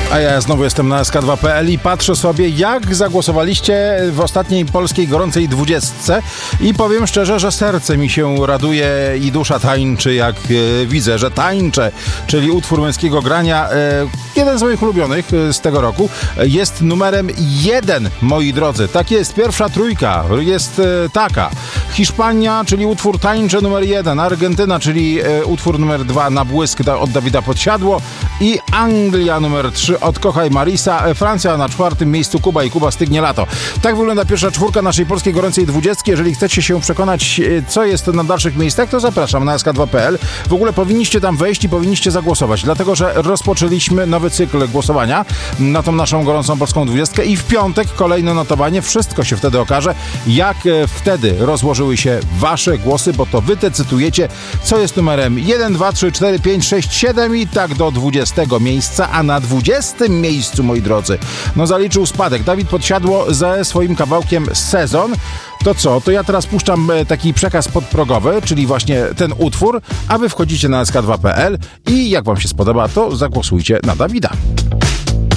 A ja znowu jestem na sk2.pl i patrzę sobie, jak zagłosowaliście w ostatniej polskiej gorącej 20 i powiem szczerze, że serce mi się raduje i dusza tańczy, jak widzę, że tańczę, czyli utwór męskiego grania, jeden z moich ulubionych z tego roku, jest numerem 1, moi drodzy. Tak jest, pierwsza trójka jest taka. Hiszpania, czyli utwór Tańczę numer 1, Argentyna, czyli utwór numer 2 Na błysk od Dawida Podsiadło i Anglia numer 3 od Kochaj Marisa, Francja na 4. miejscu Kuba i Kuba Stygnie Lato. Tak wygląda pierwsza czwórka naszej polskiej gorącej 20. Jeżeli chcecie się przekonać, co jest na dalszych miejscach, to zapraszam na sk2.pl. W ogóle powinniście tam wejść i powinniście zagłosować, dlatego że rozpoczęliśmy nowy cykl głosowania na tą naszą gorącą polską 20 i w piątek kolejne notowanie. Wszystko się wtedy okaże, jak wtedy rozłożyły się wasze głosy, bo to wy decydujecie, co jest numerem 1, 2, 3, 4, 5, 6, 7 i tak do 20 miejsca, a na 20 miejscu, moi drodzy, zaliczył spadek Dawid Podsiadło ze swoim kawałkiem Sezon. To co? To ja teraz puszczam taki przekaz podprogowy, czyli właśnie ten utwór, a wy wchodzicie na sk2.pl i jak wam się spodoba, to zagłosujcie na Dawida.